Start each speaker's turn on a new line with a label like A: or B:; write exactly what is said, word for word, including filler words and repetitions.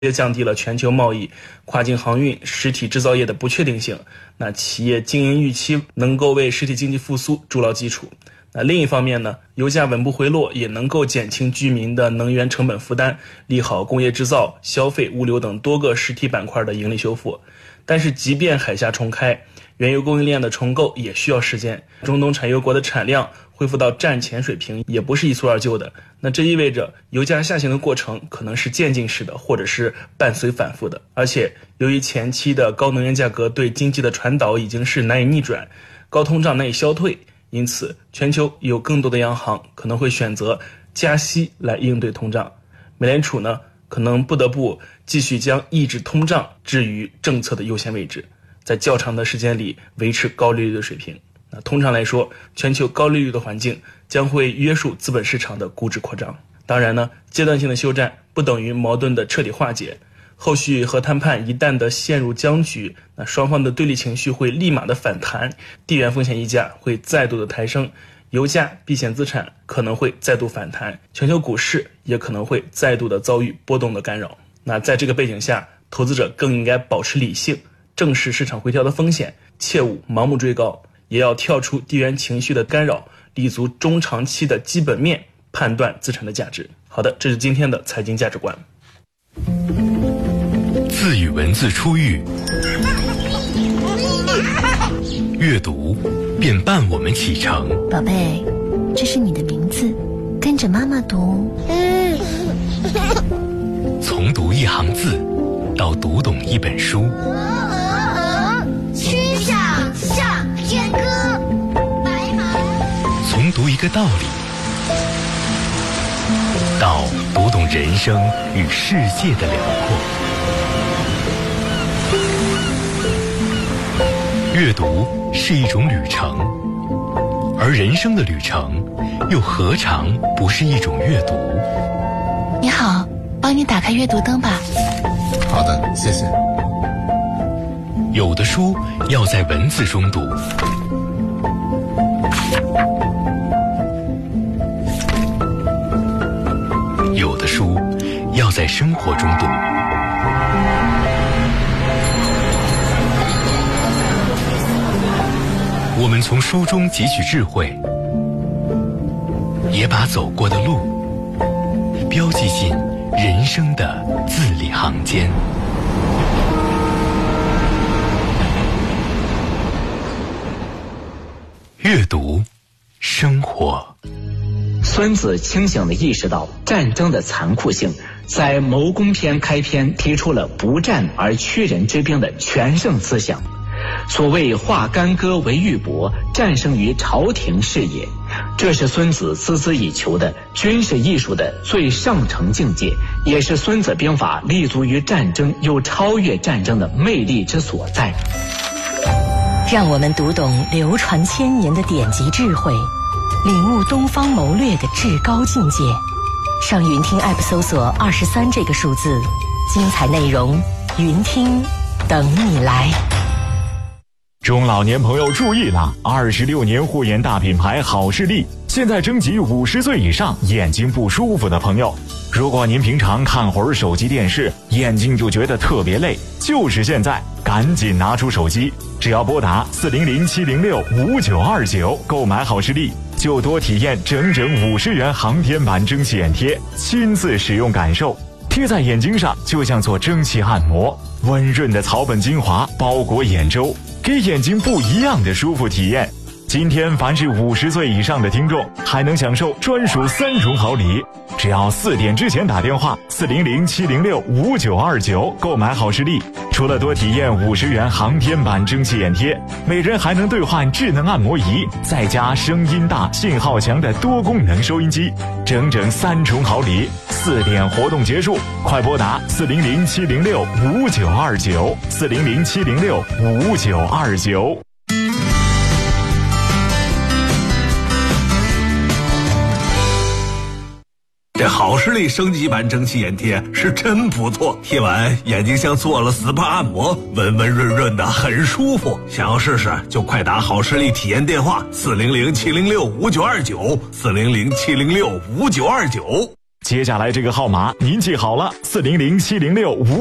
A: 也降低了全球贸易、跨境航运、实体制造业的不确定性。那企业经营预期能够为实体经济复苏筑牢基础。那另一方面呢，油价稳步回落也能够减轻居民的能源成本负担，利好工业制造、消费、物流等多个实体板块的盈利修复。但是即便海峡重开，原油供应链的重构也需要时间，中东产油国的产量恢复到战前水平也不是一蹴而就的。那这意味着油价下行的过程可能是渐进式的，或者是伴随反复的。而且由于前期的高能源价格对经济的传导已经是难以逆转，高通胀难以消退，因此全球有更多的央行可能会选择加息来应对通胀。美联储呢，可能不得不继续将抑制通胀置于政策的优先位置，在较长的时间里维持高利率的水平。那通常来说，全球高利率的环境将会约束资本市场的估值扩张。当然呢，阶段性的休战不等于矛盾的彻底化解。后续核谈判一旦的陷入僵局，那双方的对立情绪会立马的反弹，地缘风险溢价会再度的抬升，油价、避险资产可能会再度反弹，全球股市也可能会再度的遭遇波动的干扰。那在这个背景下，投资者更应该保持理性，正视市场回调的风险，切勿盲目追高，也要跳出地缘情绪的干扰，立足中长期的基本面，判断资产的价值。好的，这是今天的财经价值观。
B: 字与文字初遇，阅读便伴我们启程。
C: 宝贝，这是你的名字，跟着妈妈读。
B: 从读一行字到读懂一本书，
D: 曲项向天歌，白马。
B: 从读一个道理到读懂人生与世界的辽阔。阅读是一种旅程，而人生的旅程又何尝不是一种阅读？
C: 你好，帮你打开阅读灯吧。
E: 好的，谢谢。
B: 有的书要在文字中读，有的书要在生活中读。我们从书中汲取智慧，也把走过的路标记进人生的字里行间。阅读，生活。
F: 孙子清醒地意识到战争的残酷性，在《谋攻篇》开篇提出了不战而屈人之兵的全胜思想。所谓化干戈为玉帛，战胜于朝廷事也。这是孙子孜孜以求的军事艺术的最上乘境界，也是孙子兵法立足于战争又超越战争的魅力之所在。
C: 让我们读懂流传千年的典籍智慧，领悟东方谋略的至高境界。上云听 App 搜索二十三这个数字，精彩内容云听等你来。
G: 中老年朋友注意了，二十六年护眼大品牌好视力现在征集五十岁以上眼睛不舒服的朋友。如果您平常看会儿手机电视，眼睛就觉得特别累，就是现在，赶紧拿出手机，只要拨打四零零七零六五九二九购买好视力，就多体验整整五十元航天版蒸汽眼贴，亲自使用感受，贴在眼睛上就像做蒸汽按摩，温润的草本精华包裹眼周，给眼睛不一样的舒服体验。今天凡是五十岁以上的听众还能享受专属三重好礼，只要四点之前打电话四零零七零六五九二九购买好视力，除了多体验五十元航天版蒸汽眼贴，每人还能兑换智能按摩仪，再加声音大信号强的多功能收音机，整整三重好礼。四点活动结束，快拨打四零零七零六五九二九四零零七零六五九二九。
H: 这好视力升级版蒸汽眼贴是真不错，贴完眼睛像做了 S P A 按摩，温温润润的，很舒服。想要试试就快打好视力体验电话四零零七零六五九二九四零零七零六五九二九。
G: 接下来这个号码您记好了，四零零七零六五。